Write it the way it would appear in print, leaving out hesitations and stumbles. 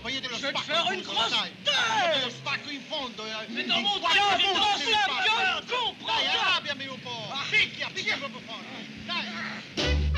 poi io te lo Je vais te spacco faire in une fondo, lo sai. grosse Io te lo spacco in fondo. Mais dans mon quattro cœur, punti dans te li ce spacco. cœur, comprends Dai, ça. arrabbiami un po'. Picchia proprio forte. Dai.